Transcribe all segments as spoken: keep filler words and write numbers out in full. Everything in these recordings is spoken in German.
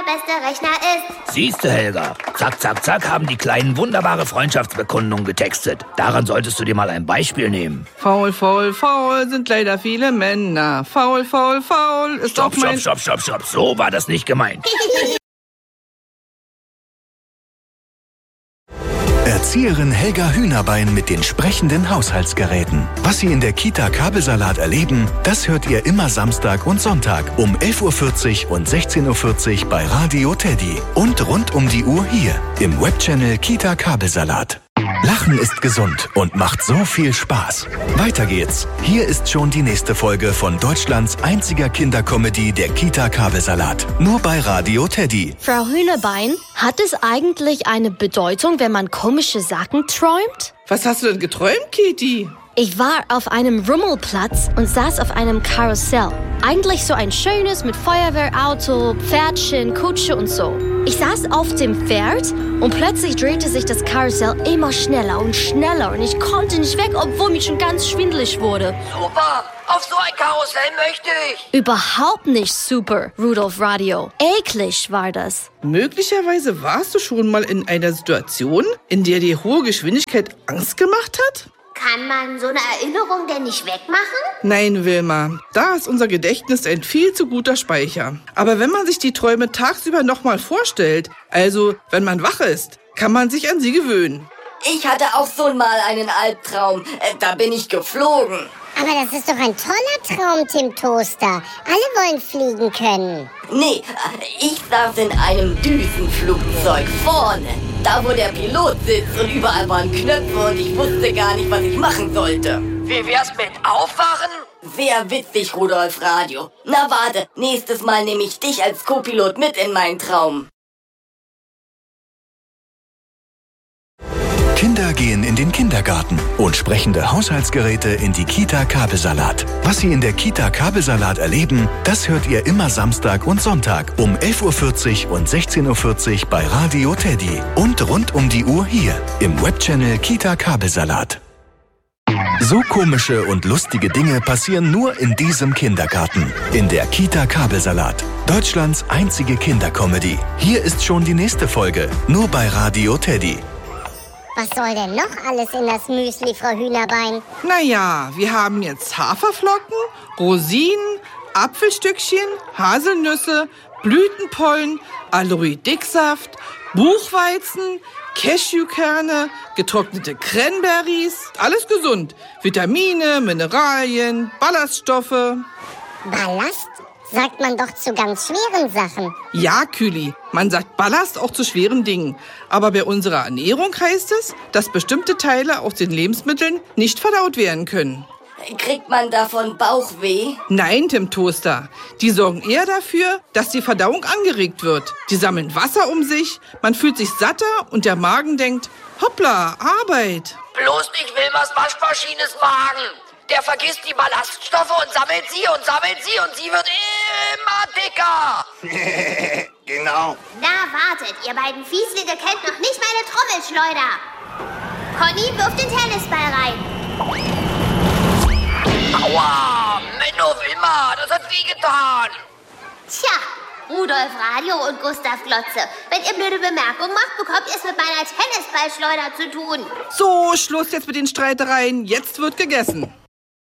beste Rechner ist. Siehste, Helga, zack, zack, zack haben die Kleinen wunderbare Freundschaftsbekundungen getextet. Daran solltest du dir mal ein Beispiel nehmen. Faul, faul, faul sind leider viele Männer. Faul, faul, faul ist Stopp, auch mein... stopp, stopp, stopp, stopp, so war das nicht gemeint. Erzieherin Helga Hühnerbein mit den sprechenden Haushaltsgeräten. Was Sie in der Kita Kabelsalat erleben, das hört ihr immer Samstag und Sonntag um elf Uhr vierzig und sechzehn Uhr vierzig bei Radio Teddy. Und rund um die Uhr hier im Webchannel Kita Kabelsalat. Lachen ist gesund und macht so viel Spaß. Weiter geht's. Hier ist schon die nächste Folge von Deutschlands einziger Kindercomedy, der Kita Kabelsalat. Nur bei Radio Teddy. Frau Hühnerbein, hat es eigentlich eine Bedeutung, wenn man komische Sachen träumt? Was hast du denn geträumt, Kitty? Ich war auf einem Rummelplatz und saß auf einem Karussell. Eigentlich so ein schönes mit Feuerwehrauto, Pferdchen, Kutsche und so. Ich saß auf dem Pferd und plötzlich drehte sich das Karussell immer schneller und schneller und ich konnte nicht weg, obwohl mir schon ganz schwindelig wurde. Super! Auf so ein Karussell möchte ich! Überhaupt nicht super, Rudolf Radio. Eklig war das. Möglicherweise warst du schon mal in einer Situation, in der dir hohe Geschwindigkeit Angst gemacht hat? Kann man so eine Erinnerung denn nicht wegmachen? Nein, Wilma, da ist unser Gedächtnis ein viel zu guter Speicher. Aber wenn man sich die Träume tagsüber nochmal vorstellt, also wenn man wach ist, kann man sich an sie gewöhnen. Ich hatte auch so mal einen Albtraum. Äh, da bin ich geflogen. Aber das ist doch ein toller Traum, Tim Toaster. Alle wollen fliegen können. Nee, ich saß in einem Düsenflugzeug vorne. Da, wo der Pilot sitzt und überall waren Knöpfe und ich wusste gar nicht, was ich machen sollte. Wie wär's mit Aufwachen? Sehr witzig, Rudolf Radio. Na warte, nächstes Mal nehme ich dich als Co-Pilot mit in meinen Traum. Kinder gehen in den Kindergarten und sprechende Haushaltsgeräte in die Kita Kabelsalat. Was Sie in der Kita Kabelsalat erleben, das hört ihr immer Samstag und Sonntag um elf Uhr vierzig und sechzehn Uhr vierzig bei Radio Teddy. Und rund um die Uhr hier im Webchannel Kita Kabelsalat. So komische und lustige Dinge passieren nur in diesem Kindergarten. In der Kita Kabelsalat. Deutschlands einzige Kindercomedy. Hier ist schon die nächste Folge. Nur bei Radio Teddy. Was soll denn noch alles in das Müsli, Frau Hühnerbein? Naja, wir haben jetzt Haferflocken, Rosinen, Apfelstückchen, Haselnüsse, Blütenpollen, Aloe-Dicksaft, Buchweizen, Cashewkerne, getrocknete Cranberries. Alles gesund. Vitamine, Mineralien, Ballaststoffe. Ballast? Sagt man doch zu ganz schweren Sachen. Ja, Küli, man sagt Ballast auch zu schweren Dingen. Aber bei unserer Ernährung heißt es, dass bestimmte Teile aus den Lebensmitteln nicht verdaut werden können. Kriegt man davon Bauchweh? Nein, Tim Toaster. Die sorgen eher dafür, dass die Verdauung angeregt wird. Die sammeln Wasser um sich, man fühlt sich satter und der Magen denkt, hoppla, Arbeit. Bloß nicht Wilmers Waschmaschines Magen. Der vergisst die Ballaststoffe und sammelt sie und sammelt sie und sie wird immer dicker. Genau. Na, wartet, ihr beiden Fieslinge kennt noch nicht meine Trommelschleuder. Conny wirft den Tennisball rein. Aua, Menno Wilma, das hat wehgetan. Tja, Rudolf Radio und Gustav Glotze. Wenn ihr blöde Bemerkungen macht, bekommt ihr es mit meiner Tennisballschleuder zu tun. So, Schluss jetzt mit den Streitereien. Jetzt wird gegessen.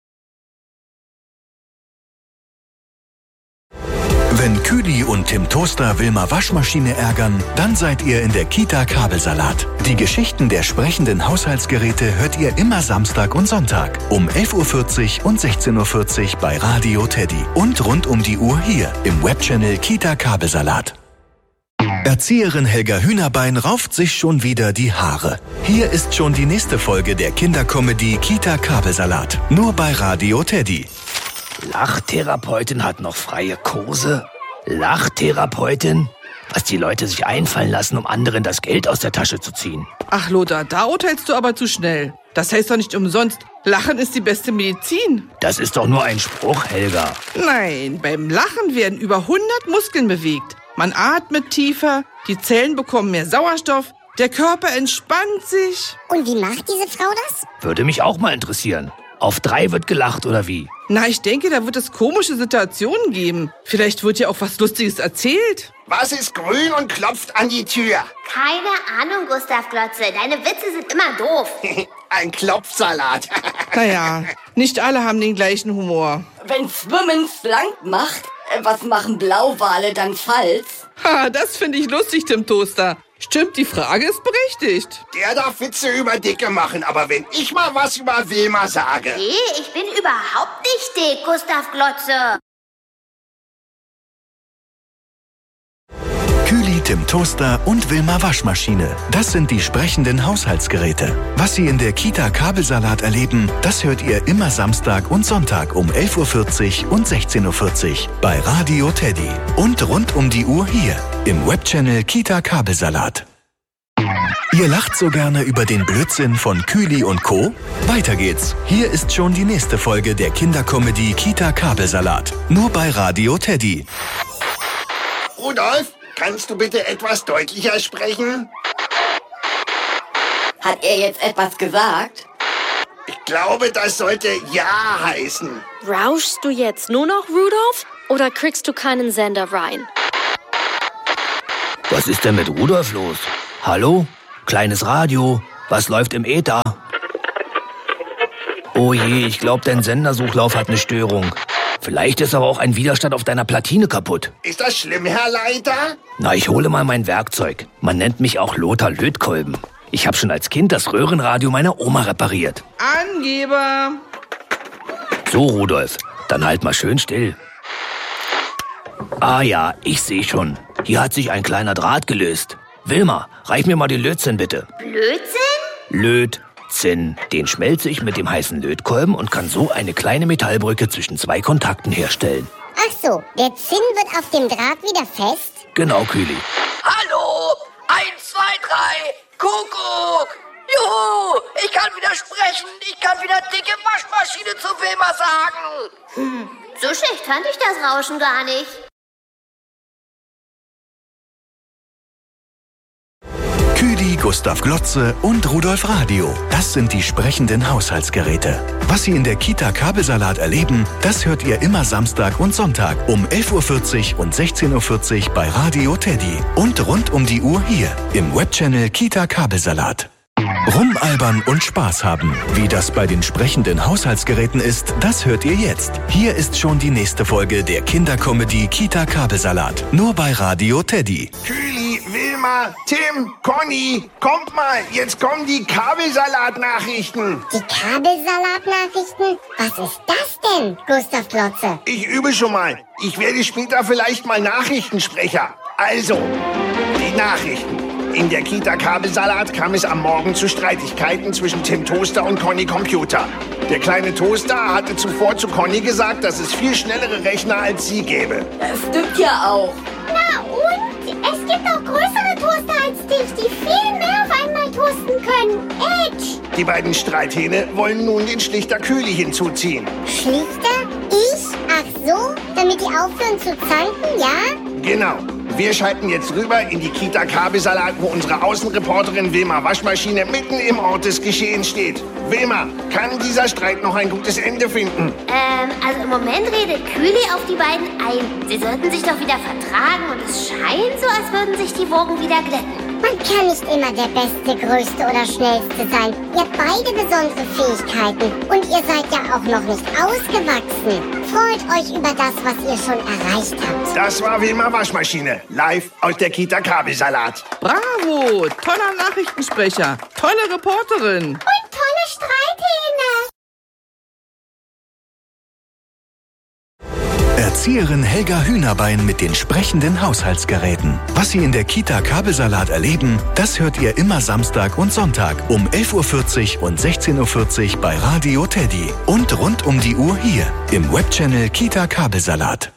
Wenn Küli und Tim Toaster Wilma Waschmaschine ärgern, dann seid ihr in der Kita Kabelsalat. Die Geschichten der sprechenden Haushaltsgeräte hört ihr immer Samstag und Sonntag um elf Uhr vierzig und sechzehn Uhr vierzig bei Radio Teddy. Und rund um die Uhr hier im Webchannel Kita Kabelsalat. Erzieherin Helga Hühnerbein rauft sich schon wieder die Haare. Hier ist schon die nächste Folge der Kindercomedy Kita Kabelsalat. Nur bei Radio Teddy. Lachtherapeutin hat noch freie Kurse? Lachtherapeutin? Was die Leute sich einfallen lassen, um anderen das Geld aus der Tasche zu ziehen. Ach Lothar, da urteilst du aber zu schnell. Das heißt doch nicht umsonst, Lachen ist die beste Medizin. Das ist doch nur ein Spruch, Helga. Nein, beim Lachen werden über hundert Muskeln bewegt. Man atmet tiefer, die Zellen bekommen mehr Sauerstoff, der Körper entspannt sich. Und wie macht diese Frau das? Würde mich auch mal interessieren. Auf drei wird gelacht, oder wie? Na, ich denke, da wird es komische Situationen geben. Vielleicht wird ja auch was Lustiges erzählt. Was ist grün und klopft an die Tür? Keine Ahnung, Gustav Glotze. Deine Witze sind immer doof. Ein Klopfsalat. Naja, nicht alle haben den gleichen Humor. Wenn Schwimmen schlank macht, äh, was machen Blauwale dann falsch? Ha, das finde ich lustig, Tim Toaster. Stimmt, die Frage ist berechtigt. Der darf Witze über Dicke machen, aber wenn ich mal was über Wilma sage... Nee, ich bin überhaupt nicht dick, Gustav Glotze. Kühli, Tim Toaster und Wilma Waschmaschine. Das sind die sprechenden Haushaltsgeräte. Was Sie in der Kita Kabelsalat erleben, das hört ihr immer Samstag und Sonntag um elf Uhr vierzig und sechzehn Uhr vierzig bei Radio Teddy. Und rund um die Uhr hier im Webchannel Kita Kabelsalat. Ihr lacht so gerne über den Blödsinn von Kühli und Co.? Weiter geht's. Hier ist schon die nächste Folge der Kindercomedy Kita Kabelsalat. Nur bei Radio Teddy. Rudolf, kannst du bitte etwas deutlicher sprechen? Hat er jetzt etwas gesagt? Ich glaube, das sollte Ja heißen. Rauschst du jetzt nur noch, Rudolf? Oder kriegst du keinen Sender rein? Was ist denn mit Rudolf los? Hallo? Kleines Radio. Was läuft im Äther? Oh je, ich glaube, dein Sendersuchlauf hat eine Störung. Vielleicht ist aber auch ein Widerstand auf deiner Platine kaputt. Ist das schlimm, Herr Leiter? Na, ich hole mal mein Werkzeug. Man nennt mich auch Lothar Lötkolben. Ich habe schon als Kind das Röhrenradio meiner Oma repariert. Angeber! So, Rudolf, dann halt mal schön still. Ah ja, ich sehe schon. Hier hat sich ein kleiner Draht gelöst. Wilma, reich mir mal den Lötzinn bitte. Blödsinn? Lötzinn. Den schmelze ich mit dem heißen Lötkolben und kann so eine kleine Metallbrücke zwischen zwei Kontakten herstellen. Ach so, der Zinn wird auf dem Draht wieder fest? Genau, Kühli. Hallo! Eins, zwei, drei! Kuckuck! Juhu! Ich kann wieder sprechen! Ich kann wieder dicke Waschmaschine zu Wilma sagen! Hm, so schlecht fand ich das Rauschen gar nicht. Kühli, Gustav Glotze und Rudolf Radio. Das sind die sprechenden Haushaltsgeräte. Was Sie in der Kita Kabelsalat erleben, das hört ihr immer Samstag und Sonntag um elf Uhr vierzig und sechzehn Uhr vierzig bei Radio Teddy. Und rund um die Uhr hier im Webchannel Kita Kabelsalat. Rumalbern und Spaß haben. Wie das bei den sprechenden Haushaltsgeräten ist, das hört ihr jetzt. Hier ist schon die nächste Folge der Kindercomedy Kita Kabelsalat. Nur bei Radio Teddy. Kühli, Wilma, Tim, Conny, kommt mal, jetzt kommen die Kabelsalat-Nachrichten. Die Kabelsalat-Nachrichten? Was ist das denn, Gustav Glotze? Ich übe schon mal. Ich werde später vielleicht mal Nachrichtensprecher. Also, die Nachrichten. In der Kita Kabelsalat kam es am Morgen zu Streitigkeiten zwischen Tim Toaster und Conny Computer. Der kleine Toaster hatte zuvor zu Conny gesagt, dass es viel schnellere Rechner als sie gäbe. Das stimmt ja auch. Na und? Es gibt auch größere Toaster als dich, die viel mehr auf einmal toasten können. Edge! Die beiden Streithähne wollen nun den Schlichter Kühli hinzuziehen. Schlichter? Ich? Ach so? Damit die aufhören zu zanken, ja? Genau. Wir schalten jetzt rüber in die Kita Kabelsalat, wo unsere Außenreporterin Wilma Waschmaschine mitten im Ort des Geschehens steht. Wilma, kann dieser Streit noch ein gutes Ende finden? Ähm, also im Moment redet Kühli auf die beiden ein. Sie sollten sich doch wieder vertragen und es scheint so, als würden sich die Wogen wieder glätten. Man kann nicht immer der Beste, Größte oder Schnellste sein. Ihr habt beide besondere Fähigkeiten und ihr seid ja auch noch nicht ausgewachsen. Freut euch über das, was ihr schon erreicht habt. Das war Wilma Waschmaschine, live aus der Kita Kabelsalat. Bravo, toller Nachrichtensprecher, tolle Reporterin. Und tolle Streithähne. Erzieherin Helga Hühnerbein mit den sprechenden Haushaltsgeräten. Was Sie in der Kita Kabelsalat erleben, das hört ihr immer Samstag und Sonntag um elf Uhr vierzig und sechzehn Uhr vierzig bei Radio Teddy. Und rund um die Uhr hier im Webchannel Kita Kabelsalat.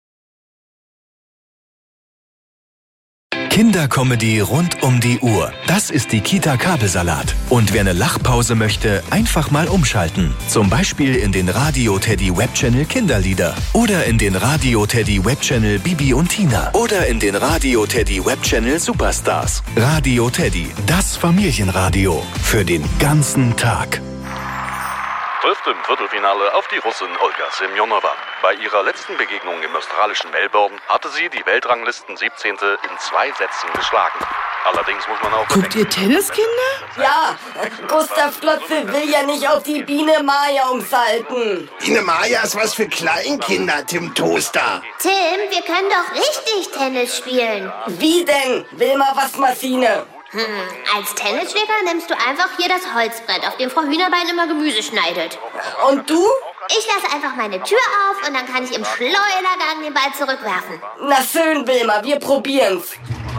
Kindercomedy rund um die Uhr. Das ist die Kita Kabelsalat. Und wer eine Lachpause möchte, einfach mal umschalten. Zum Beispiel in den Radio Teddy Webchannel Kinderlieder. Oder in den Radio Teddy Webchannel Bibi und Tina. Oder in den Radio Teddy Webchannel Superstars. Radio Teddy, das Familienradio. Für den ganzen Tag. Grüß trifft im Viertelfinale auf die Russin Olga Semjonova. Bei ihrer letzten Begegnung im australischen Melbourne hatte sie die Weltranglisten siebzehnte in zwei Sätzen geschlagen. Allerdings muss man auch... Guckt ihr Tennis, Kinder? Ja, Gustav Glotze will ja nicht auf die Biene Maya umsalten. Biene Maya ist was für Kleinkinder, Tim Toaster. Tim, wir können doch richtig Tennis spielen. Wie denn? Wilma Waschmaschine. Hm, als Tennisschläger nimmst du einfach hier das Holzbrett, auf dem Frau Hühnerbein immer Gemüse schneidet. Und du? Ich lasse einfach meine Tür auf und dann kann ich im Schleudergang den Ball zurückwerfen. Na schön, Wilma, wir probieren's.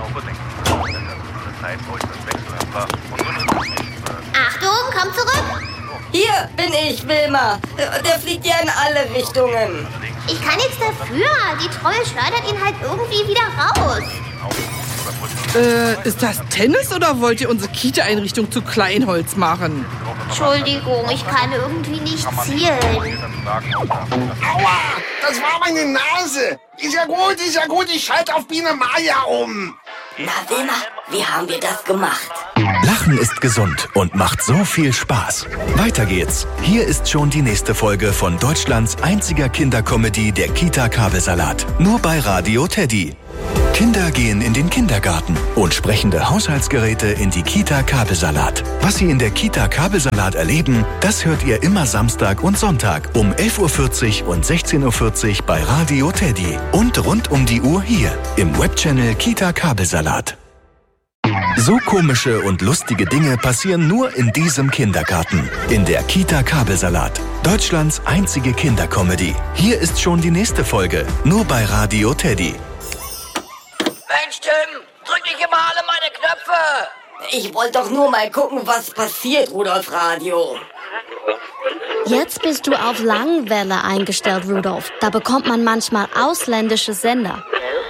Achtung, komm zurück. Hier bin ich, Wilma. Der fliegt ja in alle Richtungen. Ich kann nichts dafür. Die Trommel schleudert ihn halt irgendwie wieder raus. Äh, ist das Tennis oder wollt ihr unsere Kita-Einrichtung zu Kleinholz machen? Entschuldigung, ich kann irgendwie nicht zielen. Aua, das war meine Nase. Ist ja gut, ist ja gut, ich schalte auf Biene Maya um. Na, Wilma, wie haben wir das gemacht? Lachen ist gesund und macht so viel Spaß. Weiter geht's. Hier ist schon die nächste Folge von Deutschlands einziger Kindercomedy, der Kita-Kabelsalat. Nur bei Radio Teddy. Kinder gehen in den Kindergarten und sprechende Haushaltsgeräte in die Kita-Kabelsalat. Was sie in der Kita-Kabelsalat erleben, das hört ihr immer Samstag und Sonntag um elf Uhr vierzig und sechzehn Uhr vierzig bei Radio Teddy. Und rund um die Uhr hier im Webchannel Kita-Kabelsalat. So komische und lustige Dinge passieren nur in diesem Kindergarten. In der Kita-Kabelsalat. Deutschlands einzige Kindercomedy. Hier ist schon die nächste Folge. Nur bei Radio Teddy. Mensch, Tim, drück nicht immer alle meine Knöpfe. Ich wollte doch nur mal gucken, was passiert, Rudolf Radio. Jetzt bist du auf Langwelle eingestellt, Rudolf. Da bekommt man manchmal ausländische Sender.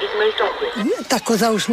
Was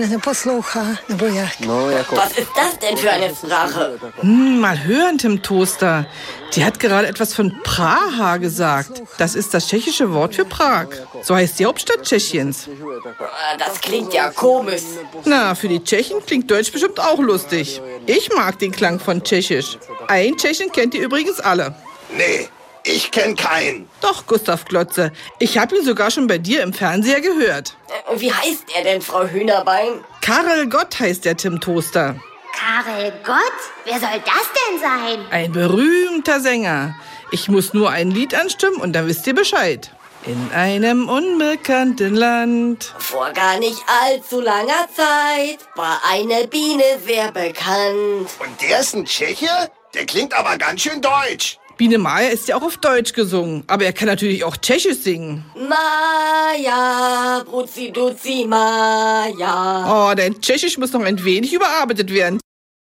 ist das denn für eine Sprache? Hm, mal hören, Tim Toaster. Die hat gerade etwas von Praha gesagt. Das ist das tschechische Wort für Prag. So heißt die Hauptstadt Tschechiens. Das klingt ja komisch. Na, für die Tschechen klingt Deutsch bestimmt auch lustig. Ich mag den Klang von Tschechisch. Ein Tschechen kennt ihr übrigens alle. Nee, ich kenn keinen. Doch, Gustav Glotze. Ich habe ihn sogar schon bei dir im Fernseher gehört. Äh, wie heißt er denn, Frau Hühnerbein? Karel Gott heißt der Tim Toaster. Karel Gott? Wer soll das denn sein? Ein berühmter Sänger. Ich muss nur ein Lied anstimmen und dann wisst ihr Bescheid. In einem unbekannten Land. Vor gar nicht allzu langer Zeit war eine Biene sehr bekannt. Und der ist ein Tscheche? Der klingt aber ganz schön deutsch. Biene Maya ist ja auch auf Deutsch gesungen, aber er kann natürlich auch Tschechisch singen. Maya, Bruzi Duzi Maya. Oh, dein Tschechisch muss noch ein wenig überarbeitet werden.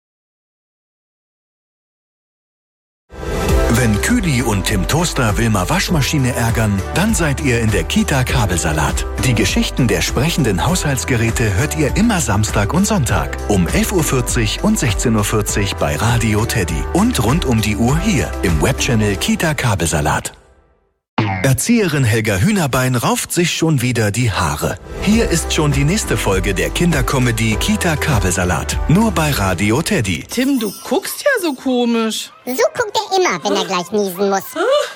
Wenn Küdi und Tim Toaster Wilma Waschmaschine ärgern, dann seid ihr in der Kita-Kabelsalat. Die Geschichten der sprechenden Haushaltsgeräte hört ihr immer Samstag und Sonntag um elf Uhr vierzig und sechzehn Uhr vierzig bei Radio Teddy. Und rund um die Uhr hier im Webchannel Kita-Kabelsalat. Erzieherin Helga Hühnerbein rauft sich schon wieder die Haare. Hier ist schon die nächste Folge der Kindercomedy Kita-Kabelsalat. Nur bei Radio Teddy. Tim, du guckst ja so komisch. So guckt er immer, wenn er gleich niesen muss.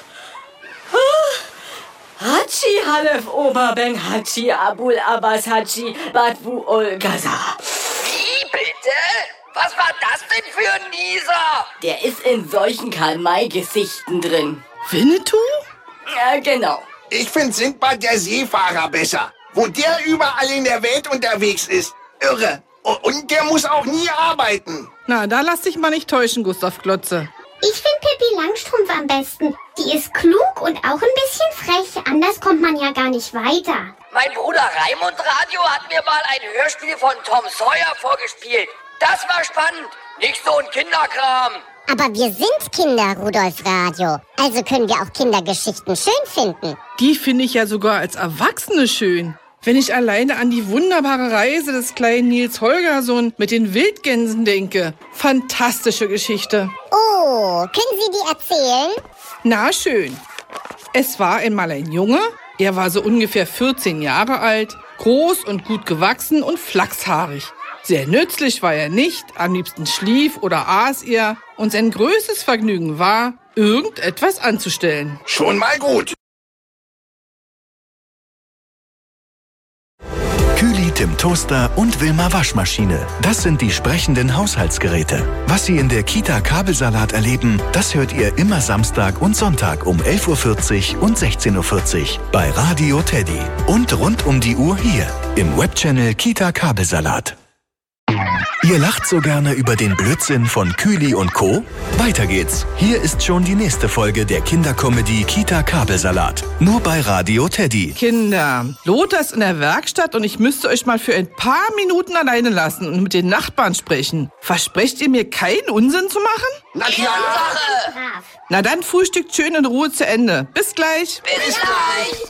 Hatschi Halef Oberben Hatschi Abul Abbas Hatschi Badwu Olgaza. Wie bitte? Was war das denn für ein Nieser? Der ist in solchen Karl-May-Gesichten drin. Winnetou? Ja, genau. Ich find Sindbad der Seefahrer besser. Wo der überall in der Welt unterwegs ist. Irre. Und der muss auch nie arbeiten. Na, da lass dich mal nicht täuschen, Gustav Glotze. Ich finde Pippi Langstrumpf am besten. Die ist klug und auch ein bisschen frech. Anders kommt man ja gar nicht weiter. Mein Bruder Raimund Radio hat mir mal ein Hörspiel von Tom Sawyer vorgespielt. Das war spannend. Nicht so ein Kinderkram. Aber wir sind Kinder, Rudolf Radio. Also können wir auch Kindergeschichten schön finden. Die finde ich ja sogar als Erwachsene schön. Wenn ich alleine an die wunderbare Reise des kleinen Nils Holgersson mit den Wildgänsen denke. Fantastische Geschichte. Oh, können Sie die erzählen? Na schön. Es war einmal ein Junge. Er war so ungefähr vierzehn Jahre alt, groß und gut gewachsen und flachshaarig. Sehr nützlich war er nicht, am liebsten schlief oder aß er. Und sein größtes Vergnügen war, irgendetwas anzustellen. Schon mal gut. Kühli, Tim Toaster und Wilma Waschmaschine. Das sind die sprechenden Haushaltsgeräte. Was Sie in der Kita Kabelsalat erleben, das hört ihr immer Samstag und Sonntag um elf Uhr vierzig und sechzehn Uhr vierzig bei Radio Teddy. Und rund um die Uhr hier im Webchannel Kita Kabelsalat. Ihr lacht so gerne über den Blödsinn von Kühli und Co.? Weiter geht's. Hier ist schon die nächste Folge der Kindercomedy Kita Kabelsalat. Nur bei Radio Teddy. Kinder, Lothar ist in der Werkstatt und ich müsste euch mal für ein paar Minuten alleine lassen und mit den Nachbarn sprechen. Versprecht ihr mir keinen Unsinn zu machen? Na klar. Na dann frühstückt schön in Ruhe zu Ende. Bis gleich. Bis gleich.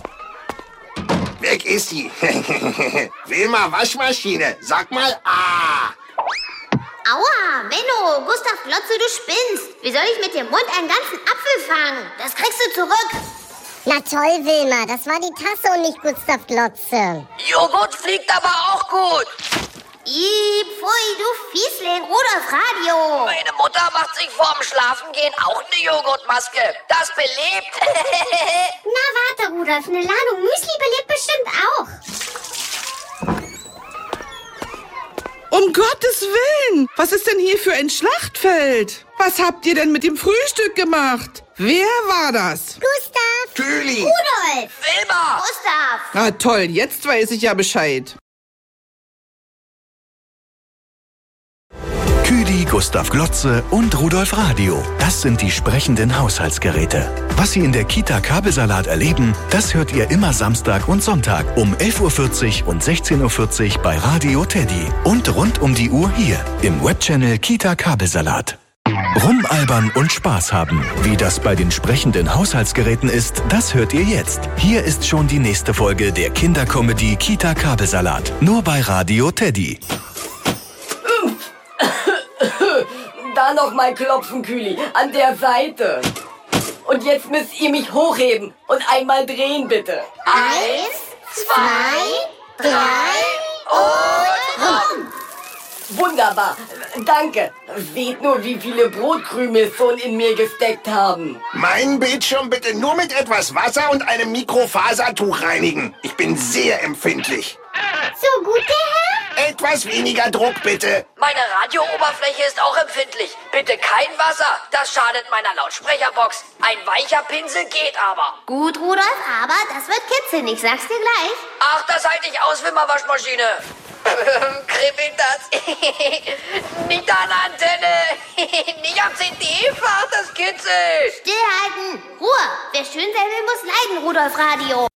Weg ist sie. Wilma Waschmaschine, sag mal ah. Aua, Menno, Gustav Glotze, du spinnst. Wie soll ich mit dem Mund einen ganzen Apfel fangen? Das kriegst du zurück. Na toll, Wilma, das war die Tasse und nicht Gustav Glotze. Joghurt fliegt aber auch gut. Ih, pfui, du Fiesling, Rudolf Radio. Meine Mutter macht sich vorm Schlafengehen auch eine Joghurtmaske. Das belebt. Na warte, Rudolf, eine Ladung Müsli belebt bestimmt auch. Um Gottes Willen! Was ist denn hier für ein Schlachtfeld? Was habt ihr denn mit dem Frühstück gemacht? Wer war das? Gustav. Kühli. Rudolf. Wilma. Gustav. Na toll, jetzt weiß ich ja Bescheid. Kühli, Gustav Glotze und Rudolf Radio. Das sind die sprechenden Haushaltsgeräte. Was Sie in der Kita Kabelsalat erleben, das hört ihr immer Samstag und Sonntag um elf Uhr vierzig und sechzehn Uhr vierzig bei Radio Teddy. Und rund um die Uhr hier im Webchannel Kita Kabelsalat. Rumalbern und Spaß haben. Wie das bei den sprechenden Haushaltsgeräten ist, das hört ihr jetzt. Hier ist schon die nächste Folge der Kindercomedy Kita Kabelsalat. Nur bei Radio Teddy. Da noch mal klopfen, Kühli, an der Seite. Und jetzt müsst ihr mich hochheben und einmal drehen, bitte. Eins, zwei, drei und rum. Wunderbar, danke. Seht nur, wie viele Brotkrümel schon in mir gesteckt haben. Meinen Bildschirm bitte nur mit etwas Wasser und einem Mikrofasertuch reinigen. Ich bin sehr empfindlich. So gut, der Herr? Etwas weniger Druck, bitte. Meine Radiooberfläche ist auch empfindlich. Bitte kein Wasser, das schadet meiner Lautsprecherbox. Ein weicher Pinsel geht aber. Gut, Rudolf, aber das wird kitzeln, ich sag's dir gleich. Ach, das halte ich aus, Wilma Waschmaschine. Kribbelt das? Nicht an der Antenne. Nicht am C D-Fach, das kitzelt. Stillhalten. Ruhe. Wer schön sein will, muss leiden, Rudolf Radio.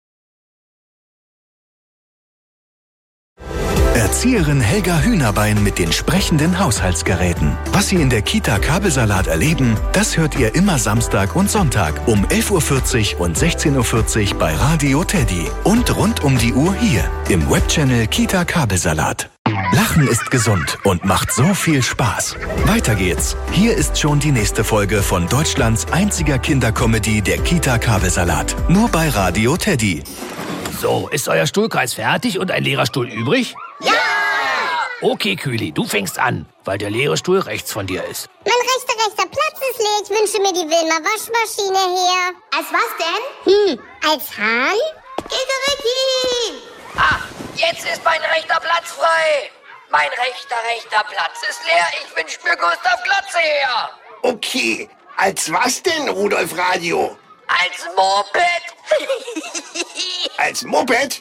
Erzieherin Helga Hühnerbein mit den sprechenden Haushaltsgeräten. Was Sie in der Kita Kabelsalat erleben, das hört ihr immer Samstag und Sonntag um elf Uhr vierzig und sechzehn Uhr vierzig bei Radio Teddy. Und rund um die Uhr hier im Webchannel Kita Kabelsalat. Lachen ist gesund und macht so viel Spaß. Weiter geht's. Hier ist schon die nächste Folge von Deutschlands einziger Kindercomedy der Kita Kabelsalat. Nur bei Radio Teddy. So, ist euer Stuhlkreis fertig und ein leerer Stuhl übrig? Ja! Okay, Kühli, du fängst an, weil der leere Stuhl rechts von dir ist. Mein rechter, rechter Platz ist leer. Ich wünsche mir die Wilma Waschmaschine her. Als was denn? Hm, als Hahn? Kikeriki! Ah, jetzt ist mein rechter Platz frei. Mein rechter, rechter Platz ist leer. Ich wünsche mir Gustav Glotze her. Okay, als was denn, Rudolf Radio? Als Moped. Als Moped?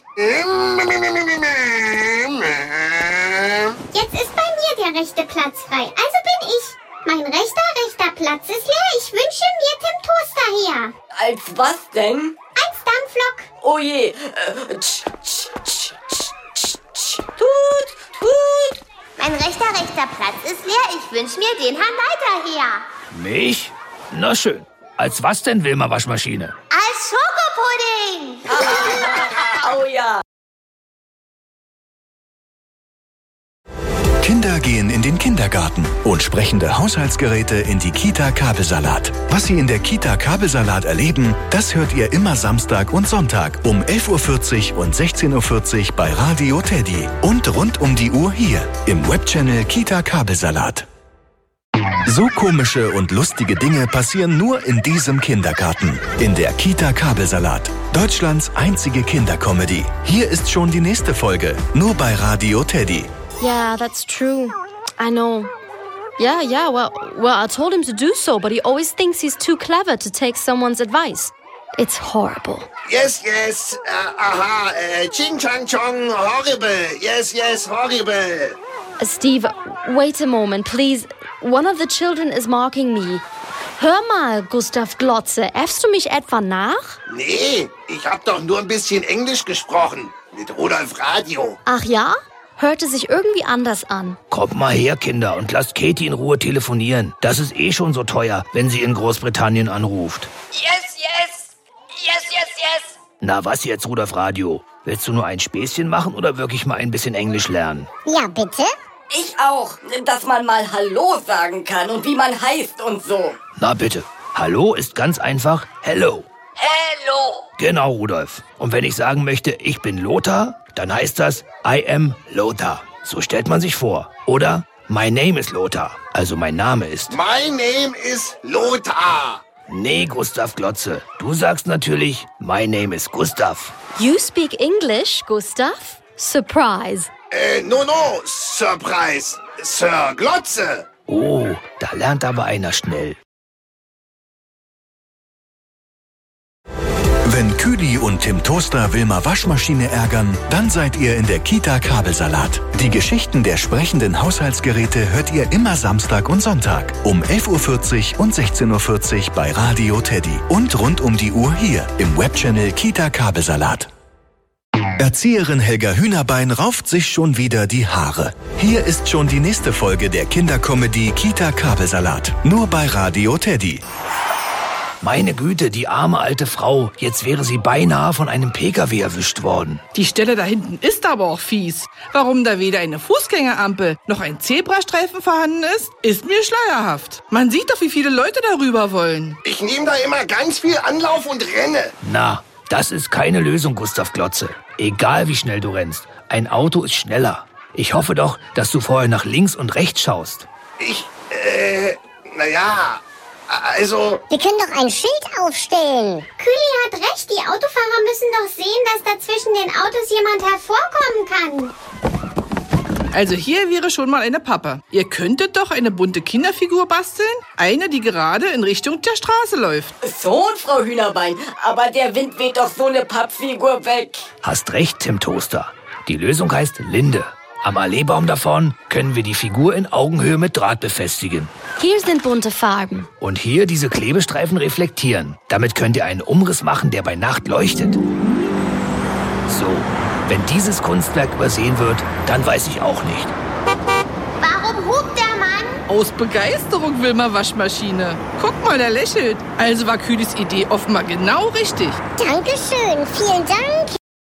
Jetzt ist bei mir der rechte Platz frei. Also bin ich. Mein rechter, rechter Platz ist leer. Ich wünsche mir Tim Toaster her. Als was denn? Als Dampflok. Oh je. Äh, tsch, tsch, tsch, tsch, tsch. Tut, tut. Mein rechter, rechter Platz ist leer. Ich wünsche mir den Herrn Leiter her. Mich? Na schön. Als was denn, Wilma Waschmaschine? Als Schokopudding! Oh ja. Kinder gehen in den Kindergarten und sprechende Haushaltsgeräte in die Kita Kabelsalat. Was Sie in der Kita Kabelsalat erleben, das hört ihr immer Samstag und Sonntag um elf Uhr vierzig und sechzehn Uhr vierzig bei Radio Teddy. Und rund um die Uhr hier im Webchannel Kita Kabelsalat. So komische und lustige Dinge passieren nur in diesem Kindergarten. In der Kita Kabelsalat. Deutschlands einzige Kindercomedy. Hier ist schon die nächste Folge. Nur bei Radio Teddy. Yeah, that's true. I know. Yeah, yeah, well, well, I told him to do so, but he always thinks he's too clever to take someone's advice. It's horrible. Yes, yes, uh, aha, uh, ching chang chong, horrible. Yes, yes, horrible. Uh, Steve, wait a moment, please. One of the children is mocking me. Hör mal, Gustav Glotze, äffst du mich etwa nach? Nee, ich hab doch nur ein bisschen Englisch gesprochen. Mit Rudolf Radio. Ach ja? Hörte sich irgendwie anders an. Kommt mal her, Kinder, und lasst Katie in Ruhe telefonieren. Das ist eh schon so teuer, wenn sie in Großbritannien anruft. Yes, yes. Yes, yes, yes. Na, was jetzt, Rudolf Radio? Willst du nur ein Späßchen machen oder wirklich mal ein bisschen Englisch lernen? Ja, bitte? Ich auch, dass man mal Hallo sagen kann und wie man heißt und so. Na bitte. Hallo ist ganz einfach Hello. Hello. Genau, Rudolf. Und wenn ich sagen möchte, ich bin Lothar, dann heißt das I am Lothar. So stellt man sich vor. Oder My name is Lothar. Also mein Name ist... My name is Lothar. Nee, Gustav Glotze. Du sagst natürlich, my name is Gustav. You speak English, Gustav? Surprise. Äh, no, no, Surprise. Sir Glotze. Oh, da lernt aber einer schnell. Wenn Küli und Tim Toaster Wilma Waschmaschine ärgern, dann seid ihr in der Kita Kabelsalat. Die Geschichten der sprechenden Haushaltsgeräte hört ihr immer Samstag und Sonntag um elf Uhr vierzig und sechzehn Uhr vierzig bei Radio Teddy und rund um die Uhr hier im Webchannel Kita Kabelsalat. Erzieherin Helga Hühnerbein rauft sich schon wieder die Haare. Hier ist schon die nächste Folge der Kindercomedy Kita Kabelsalat. Nur bei Radio Teddy. Meine Güte, die arme alte Frau. Jetzt wäre sie beinahe von einem P K W erwischt worden. Die Stelle da hinten ist aber auch fies. Warum da weder eine Fußgängerampel noch ein Zebrastreifen vorhanden ist, ist mir schleierhaft. Man sieht doch, wie viele Leute darüber wollen. Ich nehme da immer ganz viel Anlauf und renne. Na, das ist keine Lösung, Gustav Glotze. Egal wie schnell du rennst, ein Auto ist schneller. Ich hoffe doch, dass du vorher nach links und rechts schaust. Ich, äh, naja... Also... Wir können doch ein Schild aufstellen. Küli hat recht, die Autofahrer müssen doch sehen, dass da zwischen den Autos jemand hervorkommen kann. Also hier wäre schon mal eine Pappe. Ihr könntet doch eine bunte Kinderfigur basteln. Eine, die gerade in Richtung der Straße läuft. So, Frau Hühnerbein, aber der Wind weht doch so eine Pappfigur weg. Hast recht, Tim Toaster. Die Lösung heißt Linde. Am Alleebaum davon können wir die Figur in Augenhöhe mit Draht befestigen. Hier sind bunte Farben. Und hier diese Klebestreifen reflektieren. Damit könnt ihr einen Umriss machen, der bei Nacht leuchtet. So, wenn dieses Kunstwerk übersehen wird, dann weiß ich auch nicht. Warum hupt der Mann? Aus Begeisterung, Wilma Waschmaschine. Guck mal, der lächelt. Also war Külis Idee offenbar genau richtig. Dankeschön, vielen Dank.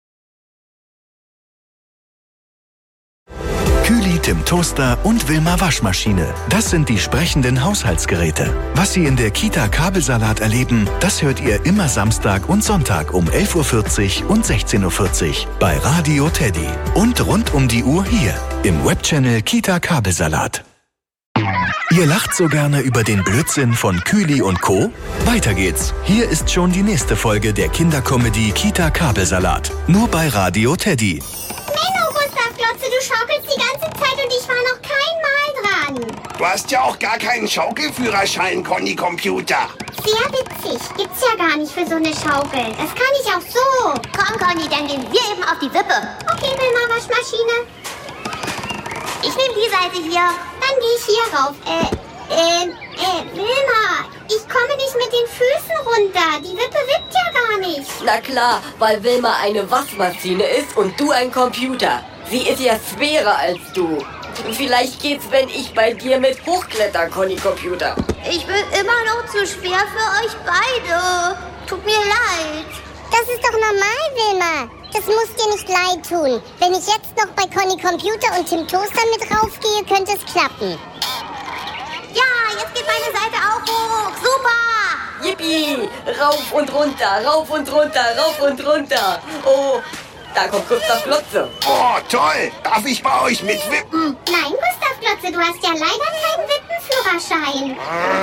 Küli, Tim Toaster und Wilma Waschmaschine. Das sind die sprechenden Haushaltsgeräte. Was Sie in der Kita Kabelsalat erleben, das hört ihr immer Samstag und Sonntag um elf Uhr vierzig und sechzehn Uhr vierzig bei Radio Teddy. Und rund um die Uhr hier im Webchannel Kita Kabelsalat. Ihr lacht so gerne über den Blödsinn von Küli und Co.? Weiter geht's. Hier ist schon die nächste Folge der Kindercomedy Kita Kabelsalat. Nur bei Radio Teddy. Menno, Gustav Glotze, du schaukelst die ganze Zeit und ich war noch kein Mal dran. Du hast ja auch gar keinen Schaukelführerschein, Conny Computer. Sehr witzig. Gibt's ja gar nicht für so eine Schaukel. Das kann ich auch so. Komm, Conny, dann gehen wir eben auf die Wippe. Okay, Wilma Waschmaschine. Ich nehme die Seite hier. Dann gehe ich hier rauf. Äh, äh, äh, Wilma, ich komme nicht mit den Füßen runter. Die Wippe wippt ja gar nicht. Na klar, weil Wilma eine Waschmaschine ist und du ein Computer. Sie ist ja schwerer als du. Vielleicht geht's, wenn ich bei dir mit hochkletter, Conny Computer. Ich bin immer noch zu schwer für euch beide. Tut mir leid. Das ist doch normal, Wilma. Das muss dir nicht leid tun. Wenn ich jetzt noch bei Conny Computer und Tim Toaster mit raufgehe, könnte es klappen. Ja, jetzt geht meine Seite auch hoch. Super. Yippie! Rauf und runter, rauf und runter, rauf und runter. Oh, da kommt Gustav Glotze. Oh, toll. Darf ich bei euch mitwippen? Nein, Gustav Glotze, du hast ja leider keinen Wippenflug Führerschein.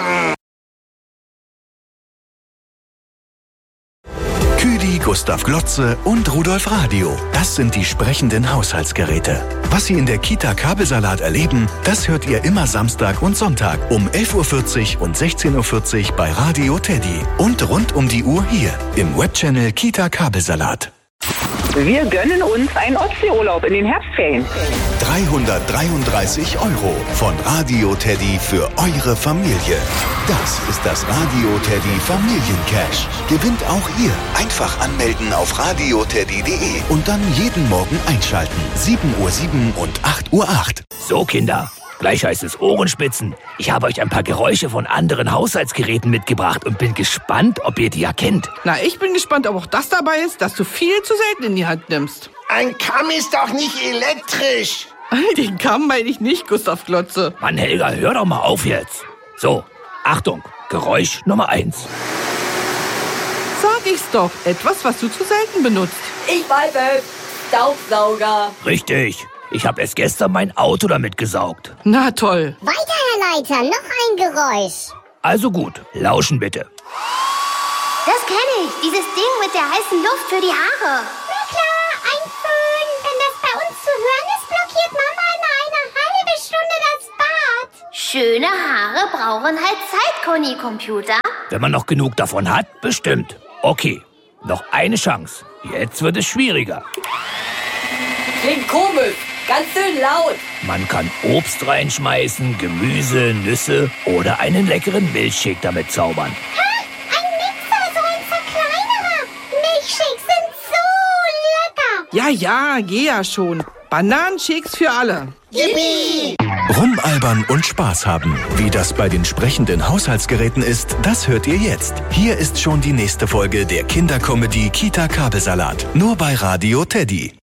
Küdi, Gustav Glotze und Rudolf Radio. Das sind die sprechenden Haushaltsgeräte. Was Sie in der Kita Kabelsalat erleben, das hört ihr immer Samstag und Sonntag um elf Uhr vierzig und sechzehn Uhr vierzig bei Radio Teddy. Und rund um die Uhr hier im Webchannel Kita Kabelsalat. Wir gönnen uns einen Ostseeurlaub in den Herbstferien. dreihundertdreiunddreißig Euro von Radio Teddy für eure Familie. Das ist das Radio Teddy Familiencash. Gewinnt auch ihr. Einfach anmelden auf radioteddy punkt de und dann jeden Morgen einschalten. sieben Uhr sieben und acht Uhr acht. So, Kinder. Gleich heißt es Ohrenspitzen. Ich habe euch ein paar Geräusche von anderen Haushaltsgeräten mitgebracht und bin gespannt, ob ihr die erkennt. Na, ich bin gespannt, ob auch das dabei ist, dass du viel zu selten in die Hand nimmst. Ein Kamm ist doch nicht elektrisch. Den Kamm meine ich nicht, Gustav Glotze. Mann, Helga, hör doch mal auf jetzt. So, Achtung, Geräusch Nummer eins. Sag ich's doch, etwas, was du zu selten benutzt. Ich weiß es. Staubsauger. Richtig. Ich habe erst gestern mein Auto damit gesaugt. Na toll. Weiter, Herr Leiter, noch ein Geräusch. Also gut, lauschen bitte. Das kenne ich. Dieses Ding mit der heißen Luft für die Haare. Na klar, ein Föhn. Wenn das bei uns zu hören ist, blockiert Mama immer eine halbe Stunde das Bad. Schöne Haare brauchen halt Zeit, Conny Computer. Wenn man noch genug davon hat, bestimmt. Okay, noch eine Chance. Jetzt wird es schwieriger. Klingt komisch. Ganz schön laut. Man kann Obst reinschmeißen, Gemüse, Nüsse oder einen leckeren Milchshake damit zaubern. Ha, ein Mixer, so ein Verkleinerer. Milchshakes sind so lecker. Ja, ja, geh ja schon. Bananenshakes für alle. Yippie! Rumalbern und Spaß haben. Wie das bei den sprechenden Haushaltsgeräten ist, das hört ihr jetzt. Hier ist schon die nächste Folge der Kindercomedy Kita Kabelsalat. Nur bei Radio Teddy.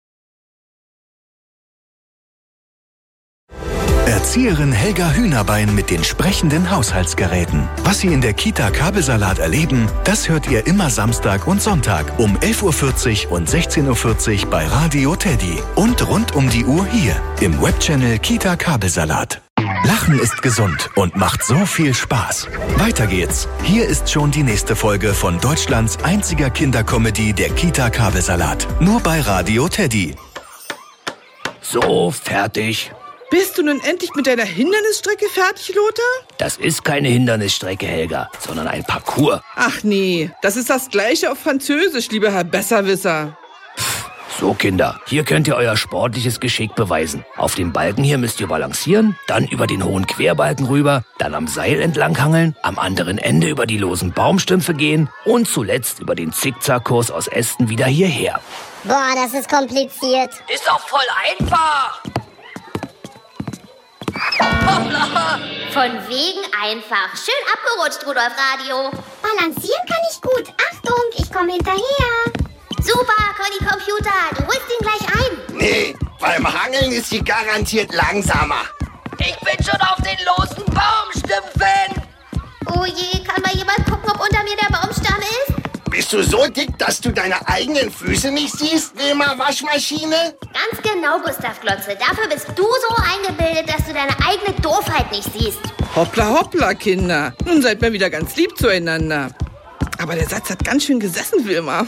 Erzieherin Helga Hühnerbein mit den sprechenden Haushaltsgeräten. Was Sie in der Kita Kabelsalat erleben, das hört ihr immer Samstag und Sonntag um elf Uhr vierzig und sechzehn Uhr vierzig bei Radio Teddy. Und rund um die Uhr hier im Webchannel Kita Kabelsalat. Lachen ist gesund und macht so viel Spaß. Weiter geht's. Hier ist schon die nächste Folge von Deutschlands einziger Kindercomedy der Kita Kabelsalat. Nur bei Radio Teddy. So, fertig. Bist du nun endlich mit deiner Hindernisstrecke fertig, Lothar? Das ist keine Hindernisstrecke, Helga, sondern ein Parcours. Ach nee, das ist das Gleiche auf Französisch, lieber Herr Besserwisser. So, Kinder, hier könnt ihr euer sportliches Geschick beweisen. Auf dem Balken hier müsst ihr balancieren, dann über den hohen Querbalken rüber, dann am Seil entlanghangeln, am anderen Ende über die losen Baumstümpfe gehen und zuletzt über den Zickzackkurs aus Ästen wieder hierher. Boah, das ist kompliziert. Ist doch voll einfach. Hoppla. Von wegen einfach. Schön abgerutscht, Rudolf Radio. Balancieren kann ich gut. Achtung, ich komme hinterher. Super, Conny Computer, du holst ihn gleich ein. Nee, beim Hangeln ist sie garantiert langsamer. Ich bin schon auf den losen Baumstümpfen. Oh je, kann mal jemand gucken, ob unter mir der Baumstamm ist? Bist du so dick, dass du deine eigenen Füße nicht siehst, Wilma Waschmaschine? Ganz genau, Gustav Glotze. Dafür bist du so eingebildet, dass du deine eigene Doofheit nicht siehst. Hoppla, hoppla, Kinder. Nun seid mal wieder ganz lieb zueinander. Aber der Satz hat ganz schön gesessen, Wilma.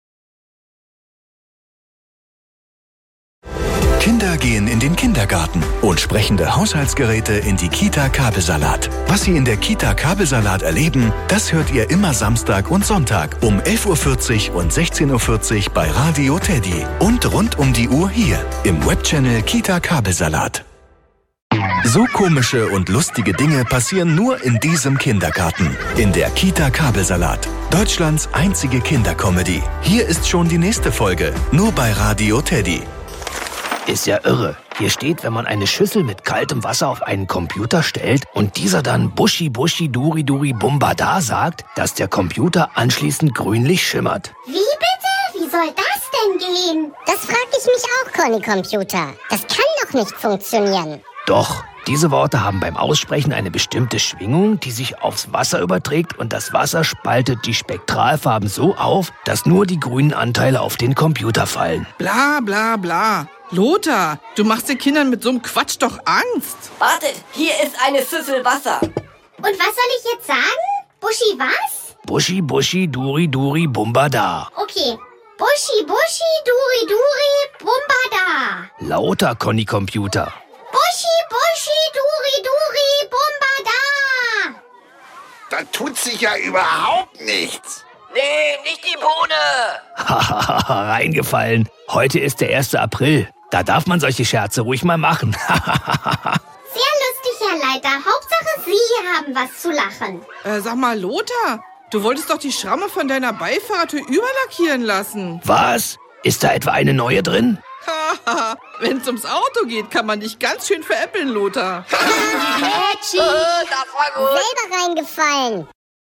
Kinder gehen in den Kindergarten und sprechende Haushaltsgeräte in die Kita Kabelsalat. Was Sie in der Kita Kabelsalat erleben, das hört ihr immer Samstag und Sonntag um elf Uhr vierzig und sechzehn Uhr vierzig bei Radio Teddy. Und rund um die Uhr hier im Webchannel Kita Kabelsalat. So komische und lustige Dinge passieren nur in diesem Kindergarten. In der Kita Kabelsalat. Deutschlands einzige Kindercomedy. Hier ist schon die nächste Folge. Nur bei Radio Teddy. Ist ja irre. Hier steht, wenn man eine Schüssel mit kaltem Wasser auf einen Computer stellt und dieser dann Buschi Buschi Duri Duri Bumbada sagt, dass der Computer anschließend grünlich schimmert. Wie bitte? Wie soll das denn gehen? Das frag ich mich auch, Conny Computer. Das kann doch nicht funktionieren. Doch, diese Worte haben beim Aussprechen eine bestimmte Schwingung, die sich aufs Wasser überträgt und das Wasser spaltet die Spektralfarben so auf, dass nur die grünen Anteile auf den Computer fallen. Bla bla bla. Lothar, du machst den Kindern mit so einem Quatsch doch Angst. Wartet, hier ist eine Schüssel Wasser. Und was soll ich jetzt sagen? Buschi was? Buschi, Buschi, Duri, Duri, Bumba da. Okay. Buschi, Buschi, Duri, Duri, Bumba da. Lauter, Conny Computer. Buschi, Buschi, Duri, Duri, Bumba da. Da tut sich ja überhaupt nichts. Nee, nicht die Bohne. Hahaha, reingefallen. Heute ist der erste April. Da darf man solche Scherze ruhig mal machen. Sehr lustig, Herr Leiter. Hauptsache, Sie haben was zu lachen. Äh, sag mal, Lothar, du wolltest doch die Schramme von deiner Beifahrertür überlackieren lassen. Was? Ist da etwa eine neue drin? Haha, wenn es ums Auto geht, kann man dich ganz schön veräppeln, Lothar. Hätschi, Äh, das war gut. selber reingefallen.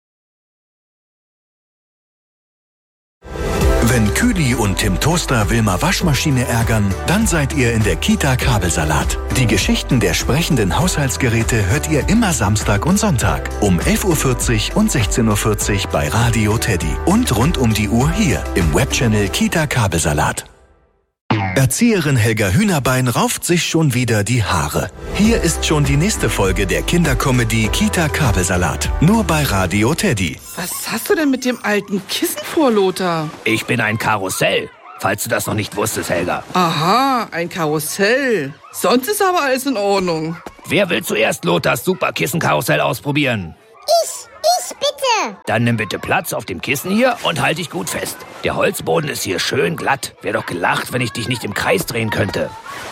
Wenn Kühli und Tim Toaster Wilma Waschmaschine ärgern, dann seid ihr in der Kita Kabelsalat. Die Geschichten der sprechenden Haushaltsgeräte hört ihr immer Samstag und Sonntag um elf Uhr vierzig und sechzehn Uhr vierzig bei Radio Teddy und rund um die Uhr hier im Webchannel Kita Kabelsalat. Erzieherin Helga Hühnerbein rauft sich schon wieder die Haare. Hier ist schon die nächste Folge der Kindercomedy Kita Kabelsalat. Nur bei Radio Teddy. Was hast du denn mit dem alten Kissen vor, Lothar? Ich bin ein Karussell, falls du das noch nicht wusstest, Helga. Aha, ein Karussell. Sonst ist aber alles in Ordnung. Wer will zuerst Lothars Superkissenkarussell ausprobieren? Ich, ich bitte. Dann nimm bitte Platz auf dem Kissen hier und halt dich gut fest. Der Holzboden ist hier schön glatt. Wär doch gelacht, wenn ich dich nicht im Kreis drehen könnte.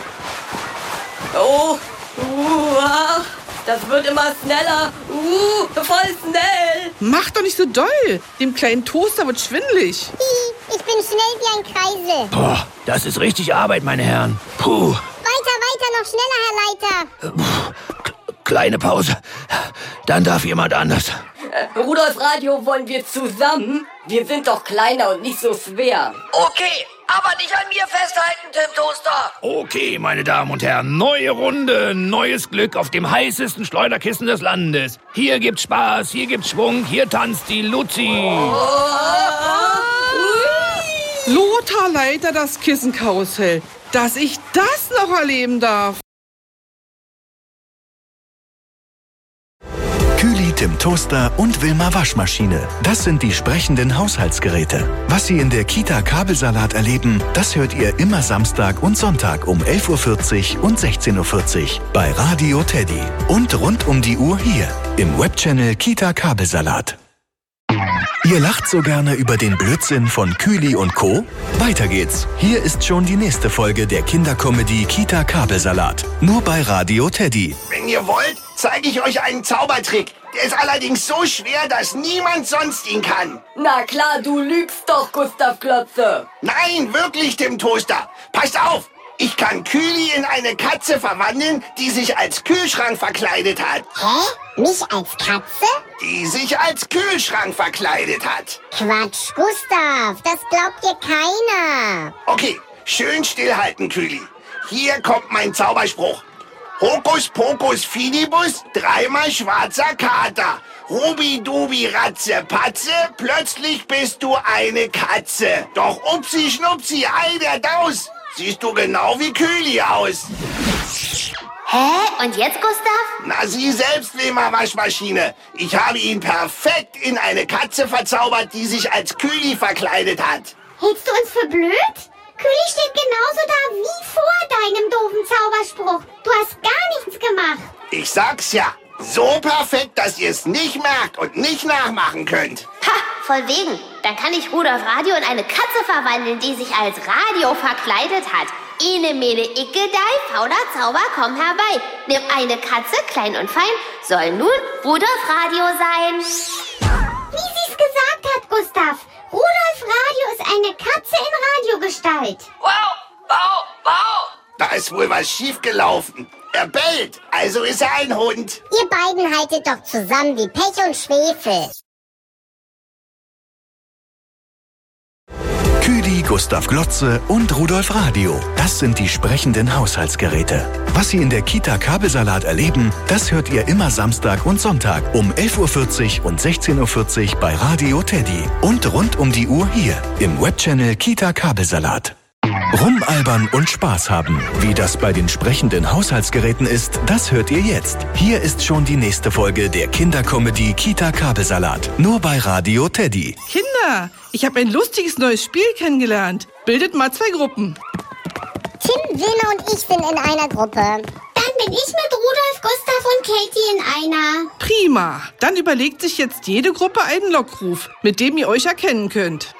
Oh, uh, ah, das wird immer schneller. Uh, voll schnell. Mach doch nicht so doll. Dem kleinen Toaster wird schwindelig. Hi, ich bin schnell wie ein Kreisel. Boah, das ist richtig Arbeit, meine Herren. Puh, Weiter, weiter, noch schneller, Herr Leiter. kleine Pause. Dann darf jemand anders. Äh, Rudolf Radio, wollen wir zusammen? Wir sind doch kleiner und nicht so schwer. Okay, aber nicht an mir festhalten, Tim Toaster. Okay, meine Damen und Herren, neue Runde, neues Glück auf dem heißesten Schleuderkissen des Landes. Hier gibt's Spaß, hier gibt's Schwung, hier tanzt die Luzi. Lothar Leiter, das Kissenkarussell. Dass ich das noch erleben darf. Kühli, Tim Toaster und Wilma Waschmaschine. Das sind die sprechenden Haushaltsgeräte. Was Sie in der Kita Kabelsalat erleben, das hört ihr immer Samstag und Sonntag um elf Uhr vierzig und sechzehn Uhr vierzig bei Radio Teddy. Und rund um die Uhr hier im Webchannel Kita Kabelsalat. Ihr lacht so gerne über den Blödsinn von Kühli und Co.? Weiter geht's. Hier ist schon die nächste Folge der Kindercomedy Kita Kabelsalat. Nur bei Radio Teddy. Wenn ihr wollt, zeige ich euch einen Zaubertrick. Der ist allerdings so schwer, dass niemand sonst ihn kann. Na klar, du lügst doch, Gustav Klotze. Nein, wirklich, Tim Toaster. Passt auf. Ich kann Kühli in eine Katze verwandeln, die sich als Kühlschrank verkleidet hat. Hä? Mich als Katze? Die sich als Kühlschrank verkleidet hat. Quatsch, Gustav, das glaubt dir keiner. Okay, schön stillhalten, Kühli. Hier kommt mein Zauberspruch. Hokus pokus fidibus, dreimal schwarzer Kater. Rubi-dubi ratze patze, plötzlich bist du eine Katze. Doch upsi schnupsi, ei der Daus. Siehst du genau wie Kühli aus. Hä? Und jetzt, Gustav? Na, Sie selbst, Wilma Waschmaschine. Ich habe ihn perfekt in eine Katze verzaubert, die sich als Kühli verkleidet hat. Hältst du uns für blöd? Kühli steht genauso da wie vor deinem doofen Zauberspruch. Du hast gar nichts gemacht. Ich sag's ja. So perfekt, dass ihr es nicht merkt und nicht nachmachen könnt. Ha, voll wegen. Dann kann ich Rudolf Radio in eine Katze verwandeln, die sich als Radio verkleidet hat. Ene, mene, icke, dei, fauler Zauber, komm herbei. Nimm eine Katze, klein und fein, soll nun Rudolf Radio sein. Wie sie's gesagt hat, Gustav. Rudolf Radio ist eine Katze in Radiogestalt. Wow, wow, wow. Da ist wohl was schiefgelaufen. Er bellt, also ist er ein Hund. Ihr beiden haltet doch zusammen wie Pech und Schwefel. Kühli, Gustav Glotze und Rudolf Radio. Das sind die sprechenden Haushaltsgeräte. Was Sie in der Kita Kabelsalat erleben, das hört ihr immer Samstag und Sonntag um elf Uhr vierzig und sechzehn Uhr vierzig bei Radio Teddy. Und rund um die Uhr hier im Webchannel Kita Kabelsalat. Rumalbern und Spaß haben. Wie das bei den sprechenden Haushaltsgeräten ist, das hört ihr jetzt. Hier ist schon die nächste Folge der Kindercomedy Kita Kabelsalat. Nur bei Radio Teddy. Kinder, ich habe ein lustiges neues Spiel kennengelernt. Bildet mal zwei Gruppen. Tim, Wilma und ich sind in einer Gruppe. Dann bin ich mit Rudolf, Gustav und Katie in einer. Prima. Dann überlegt sich jetzt jede Gruppe einen Lockruf, mit dem ihr euch erkennen könnt.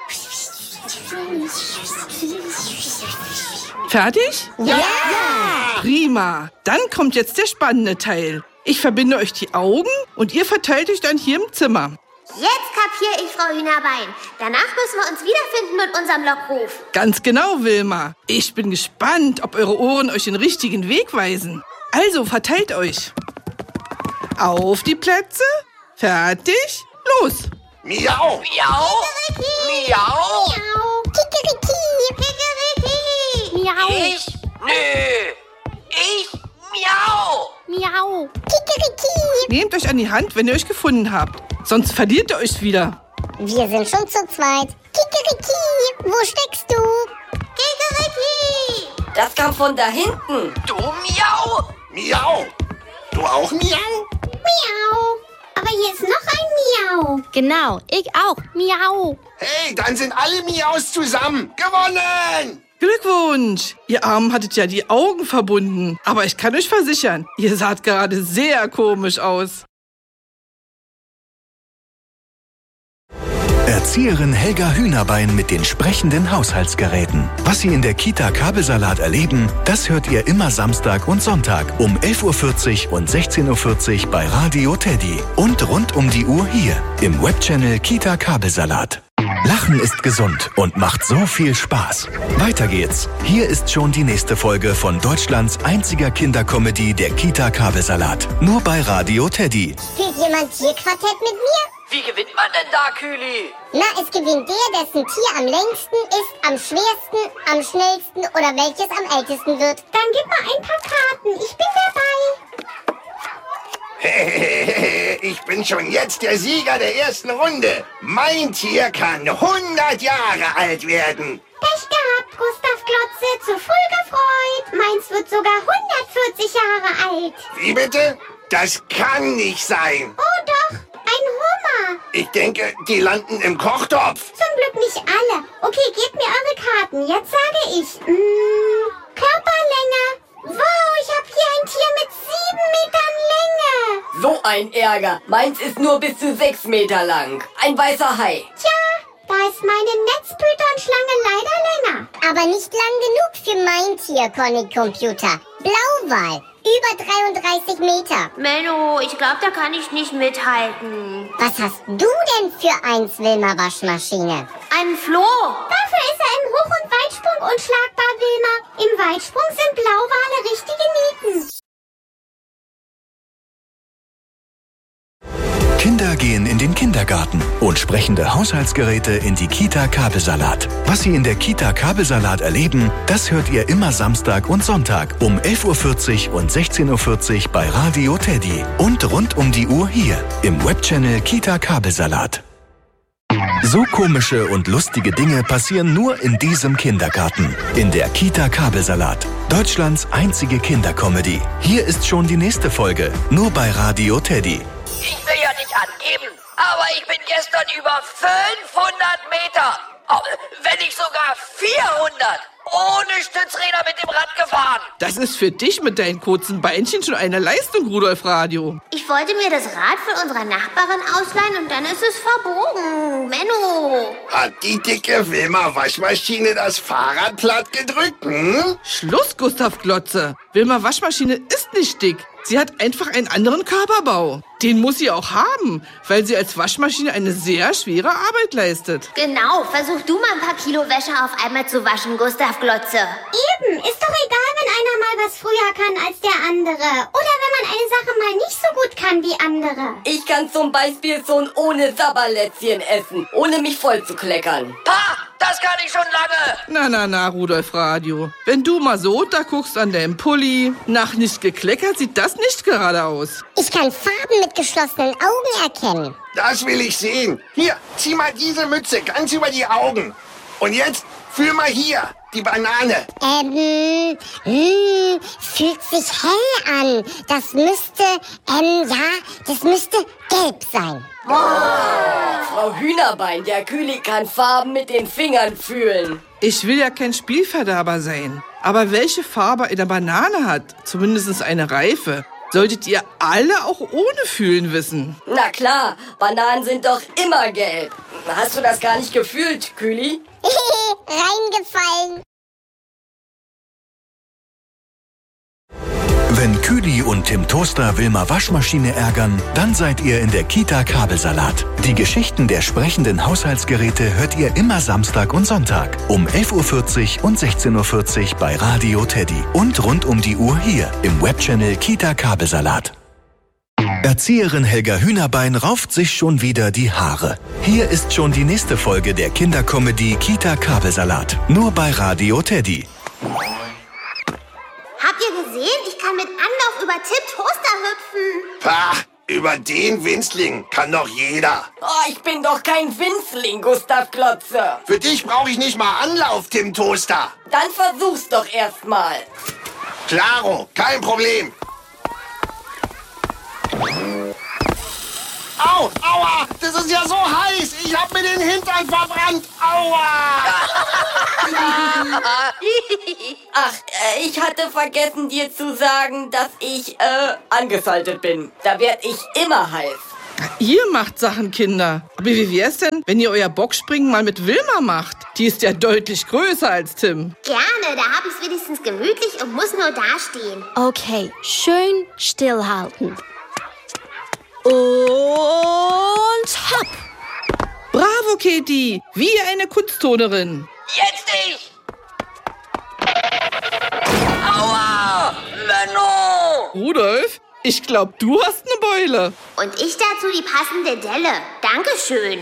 Fertig? Ja! Prima. Dann kommt jetzt der spannende Teil. Ich verbinde euch die Augen und ihr verteilt euch dann hier im Zimmer. Jetzt kapiere ich, Frau Hühnerbein. Danach müssen wir uns wiederfinden mit unserem Lockruf. Ganz genau, Wilma. Ich bin gespannt, ob eure Ohren euch den richtigen Weg weisen. Also, verteilt euch. Auf die Plätze. Fertig. Los. Miau! Miau! Miau! Miau. Kikeriki. Kikeriki. Miau. Ich? Nö! Ich? Miau! Miau. Kikeriki. Nehmt euch an die Hand, wenn ihr euch gefunden habt. Sonst verliert ihr euch wieder. Wir sind schon zu zweit. Kikeriki, wo steckst du? Kikeriki. Das kam von da hinten. Du Miau! Miau! Du auch Miau? Miau. Aber hier ist noch ein Miau. Genau, ich auch. Miau. Hey, dann sind alle Miaus zusammen. Gewonnen! Glückwunsch! Ihr Armen hattet ja die Augen verbunden. Aber ich kann euch versichern, ihr saht gerade sehr komisch aus. Erzieherin Helga Hühnerbein mit den sprechenden Haushaltsgeräten. Was Sie in der Kita Kabelsalat erleben, das hört ihr immer Samstag und Sonntag um elf Uhr vierzig und sechzehn Uhr vierzig bei Radio Teddy. Und rund um die Uhr hier im Webchannel Kita Kabelsalat. Lachen ist gesund und macht so viel Spaß. Weiter geht's. Hier ist schon die nächste Folge von Deutschlands einziger Kindercomedy, der Kita Kabelsalat. Nur bei Radio Teddy. Spielt jemand Tierquartett mit mir? Wie gewinnt man denn da, Kühli? Na, es gewinnt der, dessen Tier am längsten ist, am schwersten, am schnellsten oder welches am ältesten wird. Dann gib mal ein paar Karten. Ich bin dabei. Ich bin schon jetzt der Sieger der ersten Runde. Mein Tier kann hundert Jahre alt werden. Pech gehabt, Gustav Glotze. Zu früh gefreut. Meins wird sogar hundertvierzig Jahre alt. Wie bitte? Das kann nicht sein. Oh doch, ein Hummer. Ich denke, die landen im Kochtopf. Zum Glück nicht alle. Okay, gebt mir eure Karten. Jetzt sage ich. Mh, Körperlänge. Wow, ich habe hier ein Tier mit sieben Metern Länge. So ein Ärger. Meins ist nur bis zu sechs Meter lang. Ein weißer Hai. Tja, da ist meine Netzpython-Schlange leider länger. Aber nicht lang genug für mein Tier, Conny Computer. Blauwal, über dreiunddreißig Meter. Menno, ich glaube, da kann ich nicht mithalten. Was hast du denn für eins, Wilma Waschmaschine? Ein Floh. Dafür ist er im Hoch- und Weitsprung unschlagbar, Wilma. Im Weitsprung sind Blauwale richtige Nieten. Kinder gehen in den Kindergarten und sprechende Haushaltsgeräte in die Kita Kabelsalat. Was Sie in der Kita Kabelsalat erleben, das hört ihr immer Samstag und Sonntag um elf Uhr vierzig und sechzehn Uhr vierzig bei Radio Teddy. Und rund um die Uhr hier im Webchannel Kita Kabelsalat. So komische und lustige Dinge passieren nur in diesem Kindergarten. In der Kita Kabelsalat. Deutschlands einzige Kindercomedy. Hier ist schon die nächste Folge. Nur bei Radio Teddy. Ich will ja nicht angeben, aber ich bin gestern über fünfhundert Meter, oh, wenn nicht sogar vierhundert, ohne Stützräder mit dem Rad gefahren. Das ist für dich mit deinen kurzen Beinchen schon eine Leistung, Rudolf Radio. Ich wollte mir das Rad von unserer Nachbarin ausleihen und dann ist es verbogen. Menno. Hat die dicke Wilma Waschmaschine das Fahrrad platt gedrückt, hm? Schluss, Gustav Glotze. Wilma Waschmaschine ist nicht dick. Sie hat einfach einen anderen Körperbau. Den muss sie auch haben, weil sie als Waschmaschine eine sehr schwere Arbeit leistet. Genau, versuch du mal ein paar Kilo Wäsche auf einmal zu waschen, Gustav Glotze. Eben, ist doch egal, wenn einer mal was früher kann als der andere. Oder wenn man eine Sache mal nicht so gut kann wie andere. Ich kann zum Beispiel so ein ohne Sabberlätzchen essen, ohne mich voll zu kleckern. Pa, das kann ich schon lange. Na, na, na, Rudolf Radio. Wenn du mal so da guckst an deinem Pulli, nach nicht gekleckert sieht das nicht gerade aus. Ich kann Farben mit geschlossenen Augen erkennen. Das will ich sehen. Hier, zieh mal diese Mütze ganz über die Augen. Und jetzt Fühl mal hier, die Banane. Ähm, mh, fühlt sich hell an. Das müsste, ähm, ja, das müsste gelb sein. Frau Hühnerbein, der Kühli kann Farben mit den Fingern fühlen. Ich will ja kein Spielverderber sein. Aber welche Farbe eine Banane hat, zumindest eine reife, solltet ihr alle auch ohne Fühlen wissen. Na klar, Bananen sind doch immer gelb. Hast du das gar nicht gefühlt, Kühli? Reingefallen. Wenn Kühli und Tim Toaster Wilma Waschmaschine ärgern, dann seid ihr in der Kita Kabelsalat. Die Geschichten der sprechenden Haushaltsgeräte hört ihr immer Samstag und Sonntag um elf Uhr vierzig und sechzehn Uhr vierzig bei Radio Teddy und rund um die Uhr hier im Webchannel Kita Kabelsalat. Erzieherin Helga Hühnerbein rauft sich schon wieder die Haare. Hier ist schon die nächste Folge der Kindercomedy Kita Kabelsalat. Nur bei Radio Teddy. Habt ihr gesehen? Ich kann mit Anlauf über Tim Toaster hüpfen. Pah, über den Winzling kann doch jeder. Oh, ich bin doch kein Winzling, Gustav Klotze. Für dich brauche ich nicht mal Anlauf, Tim Toaster. Dann versuch's doch erst mal. Klaro, kein Problem. Au, aua, das ist ja so heiß. Ich hab mir den Hintern verbrannt. Aua. Ach, äh, ich hatte vergessen dir zu sagen, dass ich, äh, angesaltet bin. Da werd ich immer heiß. Ihr macht Sachen, Kinder. Aber wie wär's denn, wenn ihr euer Bockspringen mal mit Wilma macht? Die ist ja deutlich größer als Tim. Gerne, da hab ich's wenigstens gemütlich und muss nur dastehen. Okay, schön stillhalten. Und hopp! Bravo, Katie. Wie eine Kunstturnerin. Jetzt ich! Aua! Menno! Rudolf, ich glaub, du hast eine Beule. Und ich dazu die passende Delle. Dankeschön.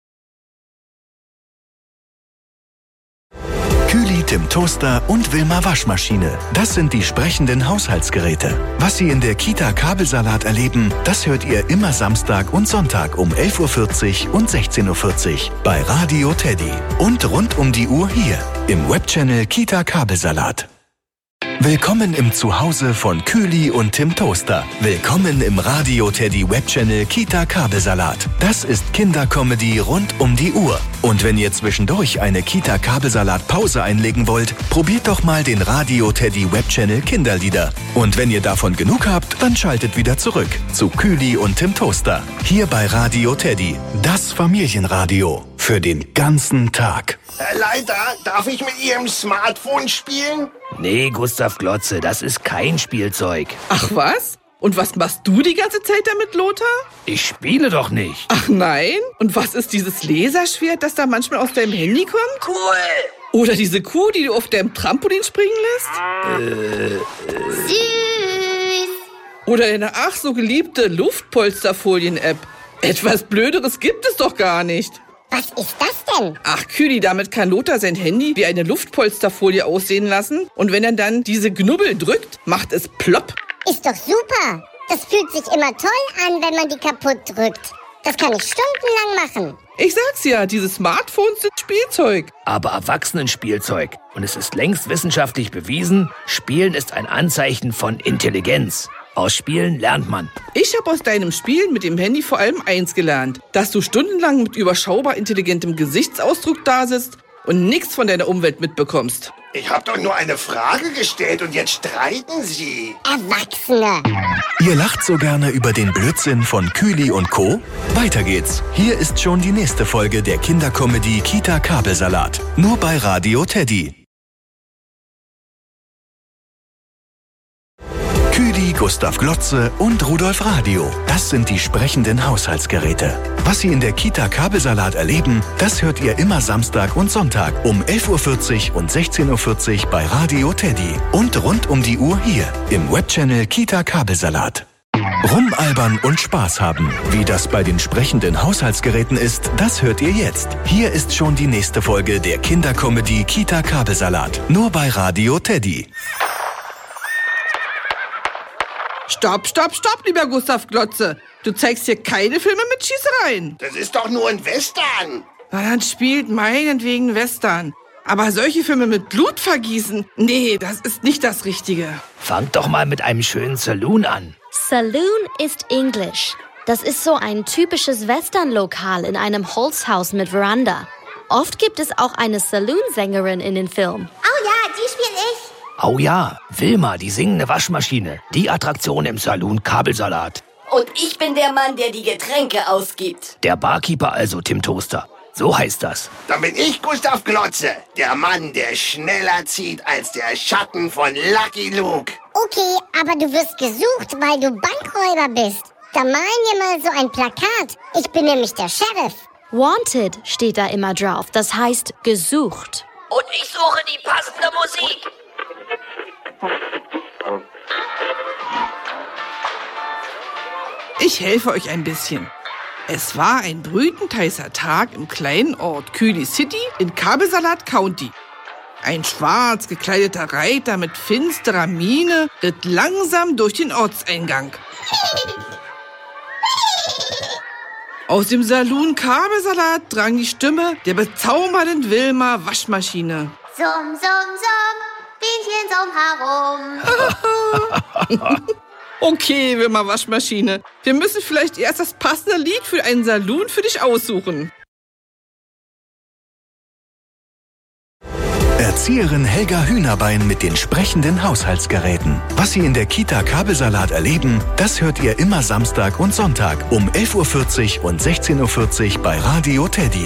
Kühli, Tim Toaster und Wilma Waschmaschine. Das sind die sprechenden Haushaltsgeräte. Was Sie in der Kita Kabelsalat erleben, das hört ihr immer Samstag und Sonntag um elf Uhr vierzig und sechzehn Uhr vierzig bei Radio Teddy. Und rund um die Uhr hier im Webchannel Kita Kabelsalat. Willkommen im Zuhause von Kühli und Tim Toaster. Willkommen im Radio Teddy Webchannel Kita Kabelsalat. Das ist Kindercomedy rund um die Uhr. Und wenn ihr zwischendurch eine Kita Kabelsalat Pause einlegen wollt, probiert doch mal den Radio Teddy Webchannel Kinderlieder. Und wenn ihr davon genug habt, dann schaltet wieder zurück zu Kühli und Tim Toaster. Hier bei Radio Teddy. Das Familienradio. Für den ganzen Tag. Herr Leiter, darf ich mit Ihrem Smartphone spielen? Nee, Gustav Klotze, das ist kein Spielzeug. Ach was? Und was machst du die ganze Zeit damit, Lothar? Ich spiele doch nicht. Ach nein? Und was ist dieses Laserschwert, das da manchmal aus deinem Handy kommt? Cool! Oder diese Kuh, die du auf deinem Trampolin springen lässt? Äh, Süß. Oder deine ach so geliebte Luftpolsterfolien-App. Etwas Blöderes gibt es doch gar nicht. Was ist das denn? Ach, Kühli, damit kann Lothar sein Handy wie eine Luftpolsterfolie aussehen lassen. Und wenn er dann diese Knubbel drückt, macht es plopp. Ist doch super. Das fühlt sich immer toll an, wenn man die kaputt drückt. Das kann ich stundenlang machen. Ich sag's ja, diese Smartphones sind Spielzeug. aber Erwachsenenspielzeug. Und es ist längst wissenschaftlich bewiesen, Spielen ist ein Anzeichen von Intelligenz. Aus Spielen lernt man. Ich habe aus deinem Spielen mit dem Handy vor allem eins gelernt, dass du stundenlang mit überschaubar intelligentem Gesichtsausdruck dasitzt und nichts von deiner Umwelt mitbekommst. Ich habe doch nur eine Frage gestellt und jetzt streiten Sie. Erwachsene. Ihr lacht so gerne über den Blödsinn von Kühli und Co.? Weiter geht's. Hier ist schon die nächste Folge der Kindercomedy Kita Kabelsalat. Nur bei Radio Teddy. Kühli, Gustav Glotze und Rudolf Radio. Das sind die sprechenden Haushaltsgeräte. Was Sie in der Kita Kabelsalat erleben, das hört ihr immer Samstag und Sonntag um elf Uhr vierzig und sechzehn Uhr vierzig bei Radio Teddy. Und rund um die Uhr hier im Webchannel Kita Kabelsalat. Rumalbern und Spaß haben. Wie das bei den sprechenden Haushaltsgeräten ist, das hört ihr jetzt. Hier ist schon die nächste Folge der Kindercomedy Kita Kabelsalat. Nur bei Radio Teddy. Stopp, stopp, stopp, lieber Gustav Glotze. Du zeigst hier keine Filme mit Schießereien. Das ist doch nur ein Western. Na, dann spielt meinetwegen Western. Aber solche Filme mit Blut vergießen, nee, das ist nicht das Richtige. Fangt doch mal mit einem schönen Saloon an. Saloon ist Englisch. Das ist so ein typisches Western-Lokal in einem Holzhaus mit Veranda. Oft gibt es auch eine Saloon-Sängerin in den Filmen. Oh ja, die spiele ich. Oh ja, Wilma, die singende Waschmaschine. Die Attraktion im Saloon Kabelsalat. Und ich bin der Mann, der die Getränke ausgibt. Der Barkeeper also, Tim Toaster. So heißt das. Dann bin ich Gustav Glotze, der Mann, der schneller zieht als der Schatten von Lucky Luke. Okay, aber du wirst gesucht, weil du Bankräuber bist. Da malen wir mal so ein Plakat. Ich bin nämlich der Sheriff. Wanted steht da immer drauf. Das heißt gesucht. Und ich suche die passende Musik. Ich helfe euch ein bisschen. Es war ein brütend heißer Tag im kleinen Ort Coulee City in Kabelsalat County. Ein schwarz gekleideter Reiter mit finsterer Miene ritt langsam durch den Ortseingang. Aus dem Saloon Kabelsalat drang die Stimme der bezaubernden Wilma Waschmaschine. Summ, summ, summ, Bienchen summ herum. Okay, Wilma Waschmaschine, wir müssen vielleicht erst das passende Lied für einen Saloon für dich aussuchen. Erzieherin Helga Hühnerbein mit den sprechenden Haushaltsgeräten. Was Sie in der Kita Kabelsalat erleben, das hört ihr immer Samstag und Sonntag um elf Uhr vierzig und sechzehn Uhr vierzig bei Radio Teddy.